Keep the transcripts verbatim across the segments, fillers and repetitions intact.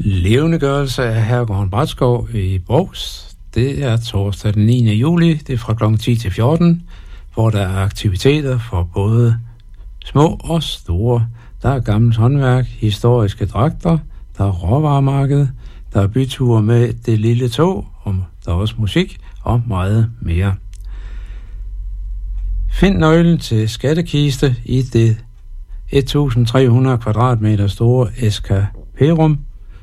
Levendegørelse af Herregården Bratskov i Brovst. Det er torsdag den niende juli. Det er fra klokken ti til fjorten, hvor der er aktiviteter for både små og store. Der er gammelt håndværk, historiske dragter, der er råvaremarked, der er byture med det lille tog, og der er også musik og meget mere. Find nøglen til skattekiste i det et tusind tre hundrede kvadratmeter store S K P-rum.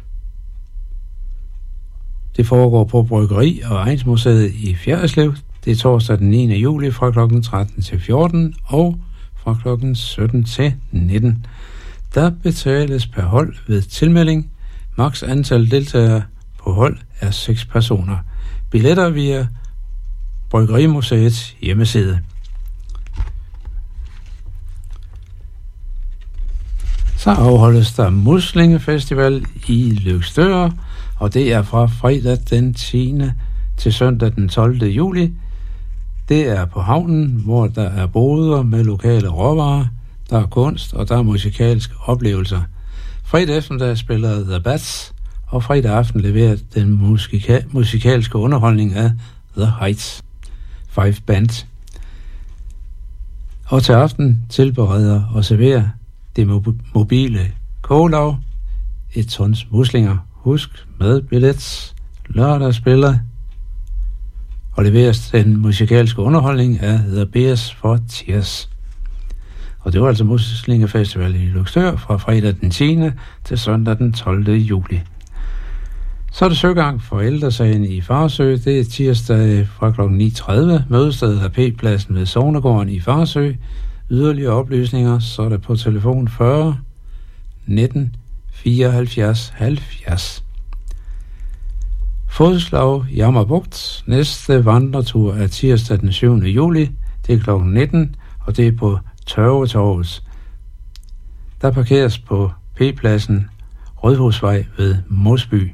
Det foregår på Bryggeri- og Egnsmuseet i Fjerritslev. Det er torsdag den niende juli fra klokken tretten til fjorten og fra klokken sytten til nitten. Der betales per hold ved tilmelding. Maks antal deltagere på hold er seks personer. Billetter via Bryggerimuseets hjemmeside. Så afholdes der Muslingefestival i Løgstør, og det er fra fredag den tiende til søndag den tolvte juli. Det er på havnen, hvor der er boder med lokale råvarer, der er kunst og der er musikalske oplevelser. Fredag eftermiddag spiller The Bats, og fredag aften leverer den musika- musikalske underholdning af The Heights Five Band. Og til aften tilbereder og serverer det mobile kogelav et tons muslinger. Husk med billet lørdag spiller og leveres den musikalske underholdning af The Beers for Tears. Og det var altså Muslingefestival i Løgstør fra fredag den tiende til søndag den tolvte juli. Så er det søgang for ældresagen i Farsø. Det er tirsdag fra klokken ni tredive. Mødestedet er P-pladsen ved Sognegården i Farsø. Yderligere oplysninger, så er det på telefon fyrre nitten fireoghalvfjerds halvfjerds. Fodslag Jammerbugt. Næste vandretur er tirsdag den syvende juli. Det er klokken nitten, og det er på Tørvetorvet. Der parkeres på P-pladsen Rødhusvej ved Mosby.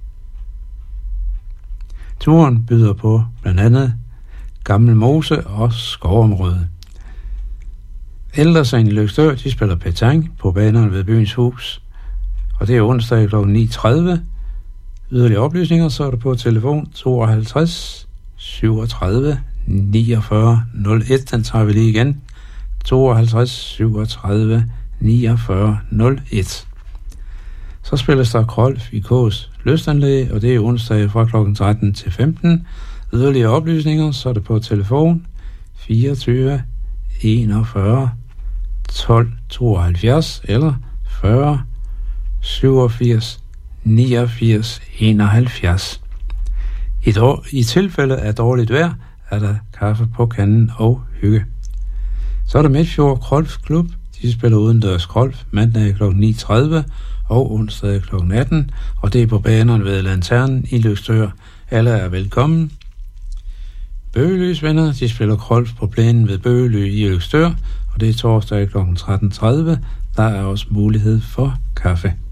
Turen byder på blandt andet Gammel Mose og skovområde. Ældresagen i Løgstør, de spiller petanque på banerne ved Byens Hus, og det er onsdag klokken ni tredive. Yderligere oplysninger, så er det på telefon tooghalvtreds syvogtredive niogfyrre nul et. Den tager vi lige igen. tooghalvtreds syvogtredive niogfyrre nul et. Så spilles der Krolf i Kås Lystanlæg, og det er onsdag fra klokken tretten til femten. Yderligere oplysninger, så er det på telefon fireogtyve enogfyrre tolv tooghalvfjerds eller fyrre syvogfirs niogfirs enoghalvfjerds. I, dår, I tilfælde af dårligt vejr er der kaffe på kanden og hygge. Så er der Midtfjord Krolf Klub. De spiller udendørs Krolf mandag klokken ni tredive og onsdag klokken atten, og det er på banerne ved Lanternen i Løgstør. Alle er velkommen. Bøgeløs venner, de spiller Krolf på plænen ved Bøgelø i Løgstør, og det er torsdag klokken tretten tredive. Der er også mulighed for kaffe.